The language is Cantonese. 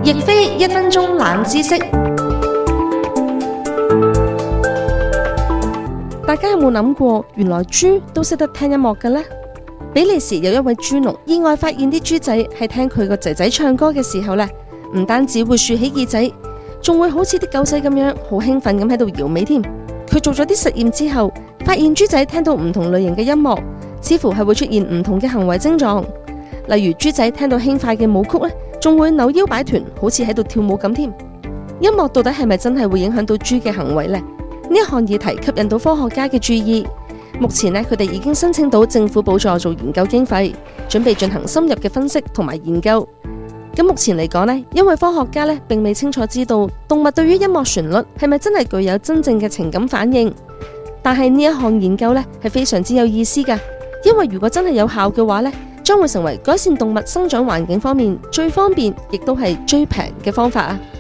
亦非1分鐘冷知識。大家有冇諗過，原來豬都識得聽音樂嘅呢？比利時有一位豬農意外發現啲豬仔喺聽佢個仔仔唱歌嘅時候呢，唔單止會豎起耳仔，仲會好似啲狗仔咁樣好興奮咁喺度搖尾添。佢做咗啲實驗之後，發現豬仔聽到唔同類型嘅音樂，似乎係會出現唔同嘅行為症狀。例如豬仔聽到輕快嘅舞曲呢，仲會扭腰擺臀，好似喺度跳舞咁添。音樂到底係咪真係會影響到豬嘅行為呢？呢一項議題吸引到科學家嘅注意。目前佢哋已經申請到政府補助做研究經費，準備進行深入嘅分析同埋研究。咁目前嚟講因為科學家並未清楚知道動物對於音樂旋律係咪真係具有真正嘅情感反應。但係呢一項研究係非常之有意思㗎，因為如果真係有效嘅話將會成為改善動物生長環境方面最方便亦都係最平嘅方法啊！